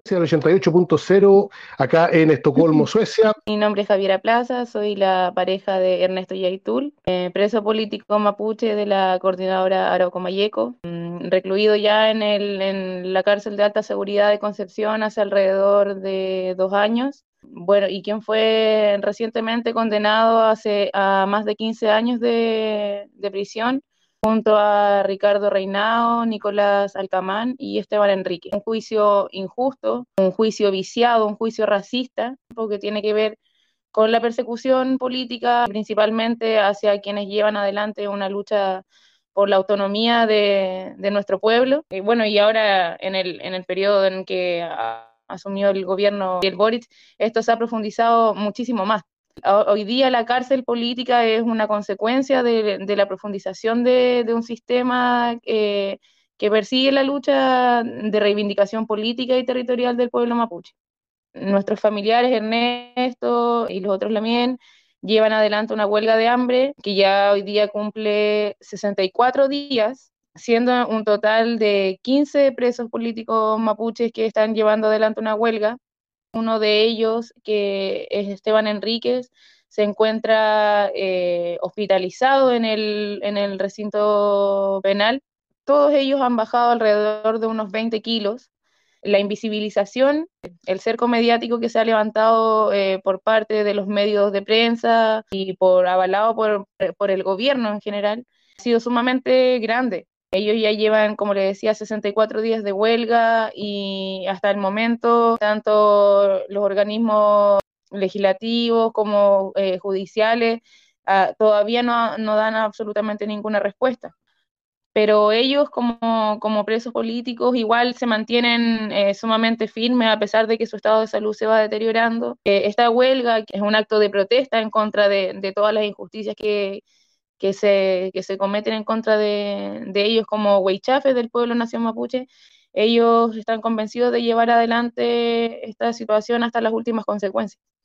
el 88.0 acá en Estocolmo, Suecia. Mi nombre es Javiera Plaza, soy la pareja de Ernesto Yaitul, preso político mapuche de la coordinadora Arauco Mayeco, recluido ya en la cárcel de alta seguridad de Concepción hace alrededor de 2 años. Bueno, y quien fue recientemente condenado a más de 15 años de prisión junto a Ricardo Reinao, Nicolás Alcamán y Esteban Enrique. Un juicio injusto, un juicio viciado, un juicio racista, porque tiene que ver con la persecución política, principalmente hacia quienes llevan adelante una lucha por la autonomía de nuestro pueblo. Y bueno, y ahora en el periodo en que asumió el gobierno el Boric, esto se ha profundizado muchísimo más. Hoy día la cárcel política es una consecuencia de la profundización de un sistema que persigue la lucha de reivindicación política y territorial del pueblo mapuche. Nuestros familiares, Ernesto y los otros también, llevan adelante una huelga de hambre que ya hoy día cumple 64 días, siendo un total de 15 presos políticos mapuches que están llevando adelante una huelga. Uno de ellos, que es Esteban Enríquez, se encuentra hospitalizado en el recinto penal. Todos ellos han bajado alrededor de unos 20 kilos. La invisibilización, el cerco mediático que se ha levantado por parte de los medios de prensa y avalado por el gobierno en general, ha sido sumamente grande. Ellos ya llevan, como le decía, 64 días de huelga y hasta el momento, tanto los organismos legislativos como judiciales todavía no dan absolutamente ninguna respuesta. Pero ellos como presos políticos igual se mantienen sumamente firmes a pesar de que su estado de salud se va deteriorando. Esta huelga que es un acto de protesta en contra de todas las injusticias que se cometen en contra de ellos como huaychafes del pueblo nación mapuche. Ellos están convencidos de llevar adelante esta situación hasta las últimas consecuencias.